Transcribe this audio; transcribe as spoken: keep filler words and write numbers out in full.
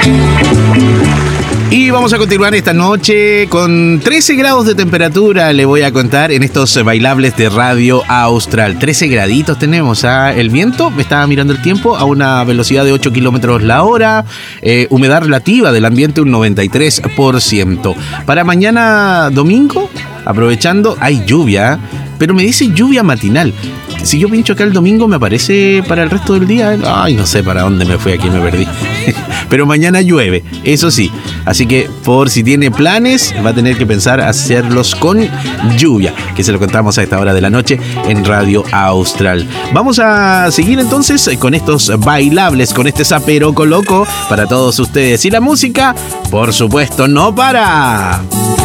Y vamos a continuar esta noche con trece grados de temperatura, le voy a contar, en estos bailables de Radio Austral. trece graditos tenemos, ¿ah? El viento, me estaba mirando el tiempo, a una velocidad de ocho kilómetros la hora, eh, humedad relativa del ambiente un noventa y tres por ciento. Para mañana domingo, aprovechando, hay lluvia, pero me dice lluvia matinal. Si yo pincho acá el domingo, me aparece para el resto del día. Ay, no sé para dónde me fui, aquí me perdí. Pero mañana llueve, eso sí. Así que por si tiene planes, va a tener que pensar hacerlos con lluvia, que se lo contamos a esta hora de la noche en Radio Austral. Vamos a seguir entonces con estos bailables, con este zaperoco loco para todos ustedes. Y la música, por supuesto, no para.